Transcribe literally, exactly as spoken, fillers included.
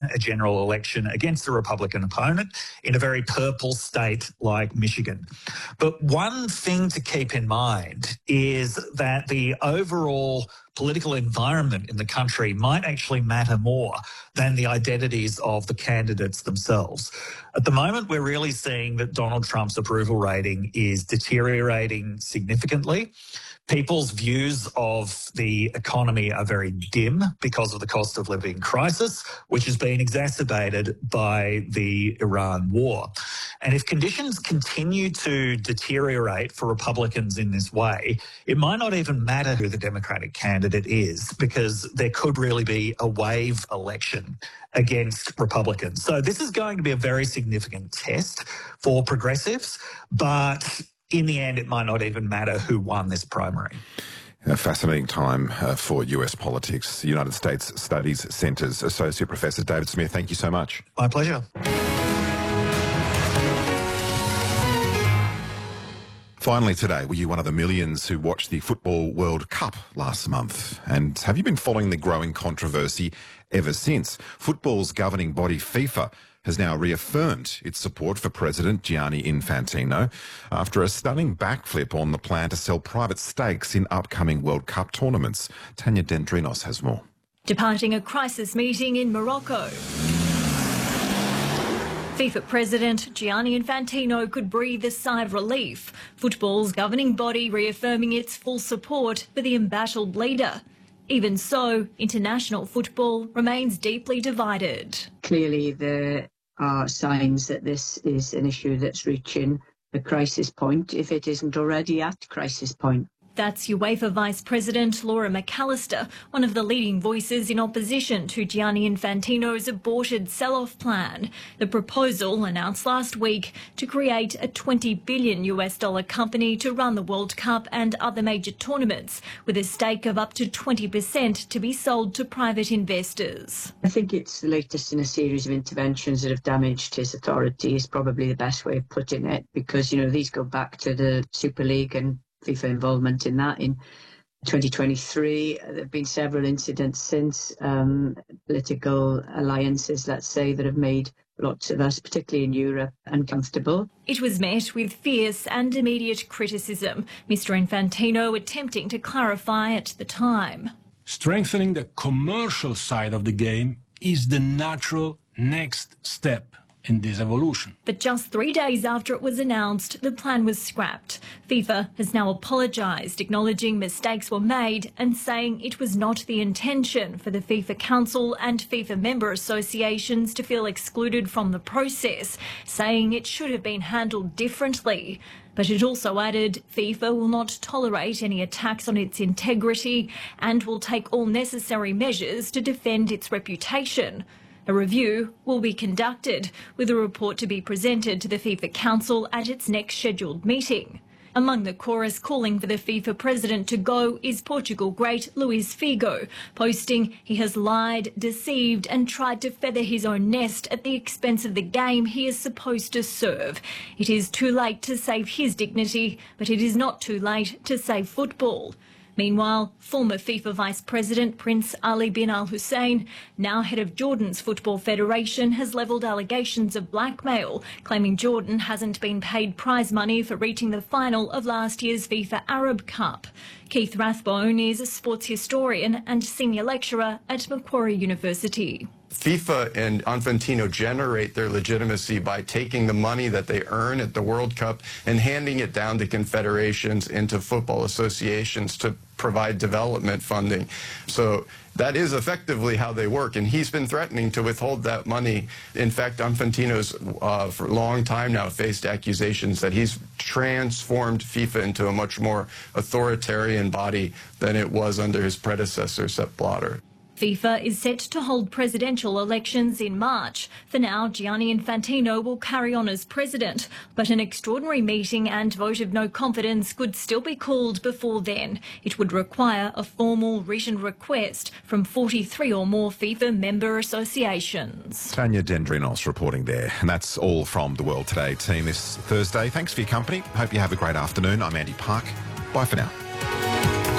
a general election against a Republican opponent in a very purple state like Michigan. But one thing to keep in mind is that the overall political environment in the country might actually matter more than the identities of the candidates themselves. At the moment, we're really seeing that Donald Trump's approval rating is deteriorating significantly. People's views of the economy are very dim because of the cost of living crisis, which has been exacerbated by the Iran war. And if conditions continue to deteriorate for Republicans in this way, it might not even matter who the Democratic candidate is, because there could really be a wave election against Republicans. So this is going to be a very significant test for progressives, but in the end, it might not even matter who won this primary. A fascinating time uh, for U S politics. United States Studies Centre's Associate Professor David Smith, thank you so much. My pleasure. Finally today, were you one of the millions who watched the Football World Cup last month? And have you been following the growing controversy ever since? Football's governing body, FIFA, has now reaffirmed its support for President Gianni Infantino after a stunning backflip on the plan to sell private stakes in upcoming World Cup tournaments. Tanya Dendrinos has more. Departing a crisis meeting in Morocco, FIFA President Gianni Infantino could breathe a sigh of relief. Football's governing body reaffirming its full support for the embattled leader. Even so, international football remains deeply divided. Clearly, there are signs that this is an issue that's reaching a crisis point, if it isn't already at crisis point. That's UEFA Vice President Laura McAllister, one of the leading voices in opposition to Gianni Infantino's aborted sell-off plan. The proposal, announced last week, to create a twenty billion U S dollar company to run the World Cup and other major tournaments, with a stake of up to twenty percent to be sold to private investors. I think it's the latest in a series of interventions that have damaged his authority, is probably the best way of putting it, because, you know, these go back to the Super League and FIFA involvement in that in twenty twenty-three. There have been several incidents since, um, political alliances, let's say, that have made lots of us, particularly in Europe, uncomfortable. It was met with fierce and immediate criticism, Mister Infantino attempting to clarify at the time. Strengthening the commercial side of the game is the natural next step in this evolution. But just three days after it was announced, the plan was scrapped. FIFA has now apologised, acknowledging mistakes were made and saying it was not the intention for the FIFA Council and FIFA member associations to feel excluded from the process, saying it should have been handled differently. But it also added FIFA will not tolerate any attacks on its integrity and will take all necessary measures to defend its reputation. A review will be conducted, with a report to be presented to the FIFA Council at its next scheduled meeting. Among the chorus calling for the FIFA president to go is Portugal great Luís Figo, posting he has lied, deceived and tried to feather his own nest at the expense of the game he is supposed to serve. It is too late to save his dignity, but it is not too late to save football. Meanwhile, former FIFA Vice President Prince Ali bin Al Hussein, now head of Jordan's Football Federation, has levelled allegations of blackmail, claiming Jordan hasn't been paid prize money for reaching the final of last year's FIFA Arab Cup. Keith Rathbone is a sports historian and senior lecturer at Macquarie University. FIFA and Infantino generate their legitimacy by taking the money that they earn at the World Cup and handing it down to confederations and to football associations to provide development funding. So that is effectively how they work, and he's been threatening to withhold that money. In fact, Infantino's uh, for a long time now faced accusations that he's transformed FIFA into a much more authoritarian body than it was under his predecessor, Sepp Blatter. FIFA is set to hold presidential elections in March. For now, Gianni Infantino will carry on as president, but an extraordinary meeting and vote of no confidence could still be called before then. It would require a formal written request from forty-three or more FIFA member associations. Tanya Dendrinos reporting there. And that's all from the World Today team this Thursday. Thanks for your company. Hope you have a great afternoon. I'm Andy Park. Bye for now.